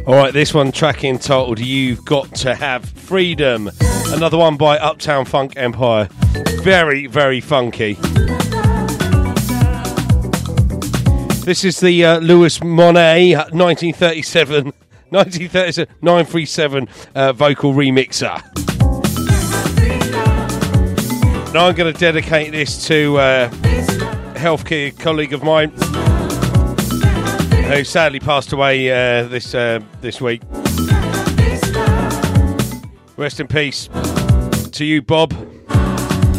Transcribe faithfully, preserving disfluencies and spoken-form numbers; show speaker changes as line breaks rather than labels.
Alright, this one track entitled You've Got to Have Freedom. Another one by Uptown Funk Empire. Very, very funky. This is the uh, Louis Monet nineteen thirty-seven, nineteen thirty-seven nine three seven uh, vocal remixer. Now I'm going to dedicate this to uh, a healthcare colleague of mine who sadly passed away uh, this uh, this week. Rest in peace to you, Bob.